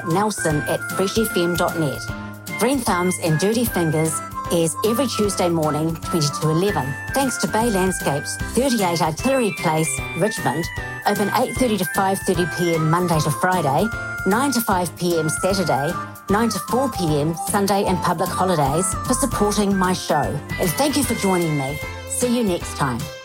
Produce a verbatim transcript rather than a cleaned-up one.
Nelson at fresh f m dot net. Green Thumbs and Dirty Fingers airs every Tuesday morning, twenty to eleven. Thanks to Bay Landscapes, thirty-eight Artillery Place, Richmond, open eight thirty to five thirty p m Monday to Friday, nine to five p m Saturday, nine to four p m Sunday and public holidays, for supporting my show. And thank you for joining me. See you next time.